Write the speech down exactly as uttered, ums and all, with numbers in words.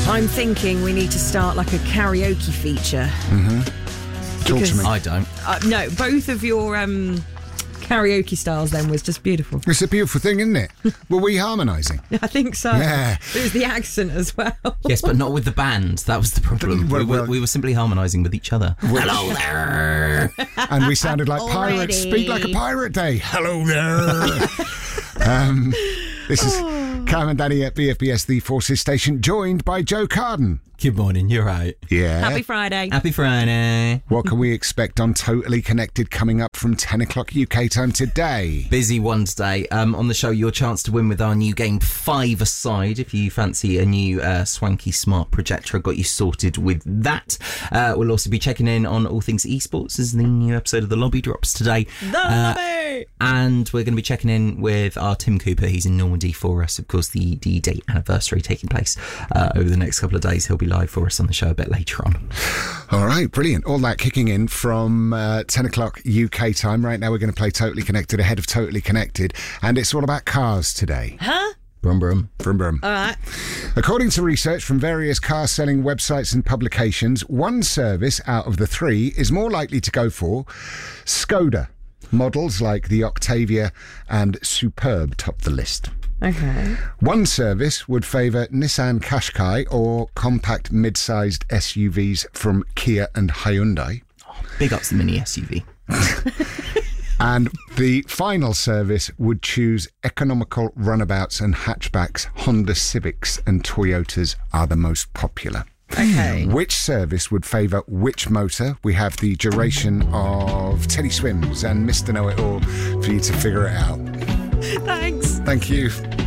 I'm thinking we need to start like a karaoke feature. Mm-hmm. Talk Because- to me. I don't. Uh, no, both of your um, karaoke styles then was just beautiful. It's a beautiful thing, isn't it? Were we harmonising? I think so. Yeah. It was the accent as well. Yes, but not with the band. That was the problem. Well, we, were, well- we were simply harmonising with each other. Hello there. And we sounded like Already. pirates. Speak like a pirate day. Hello there. um, this is Cam and Danny at B F B S The Forces Station, joined by Joe Carden. Good morning, you're right. Yeah. Happy Friday. Happy Friday. What can we expect on Totally Connected coming up from ten o'clock U K time today? Busy one today. Um, on the show, your chance to win with our new game, Five Aside. If you fancy a new uh, swanky smart projector, I've got you sorted with that. Uh, we'll also be checking in on all things esports as the new episode of The Lobby drops today. The Uh, lobby! And we're going to be checking in with our Tim Cooper. He's in Normandy for us. Of course, the D-Day anniversary taking place uh, over the next couple of days. He'll be live for us on the show a bit later on. All right, brilliant. All that kicking in from uh, ten o'clock U K time. Right now we're going to play Totally Connected ahead of Totally Connected. And it's all about cars today. Huh? Brum brum. Brum brum. All right. According to research from various car-selling websites and publications, one service out of the three is more likely to go for Skoda. Models like the Octavia and Superb top the list. Okay. One service would favour Nissan Qashqai or compact mid-sized S U Vs from Kia and Hyundai. Big ups the mini S U V. And the final service would choose economical runabouts and hatchbacks. Honda Civics and Toyotas are the most popular. Okay. Which service would favour which motor? We have the duration of Teddy Swims and Mister Know-It-All for you to figure it out. Thanks. Thank you.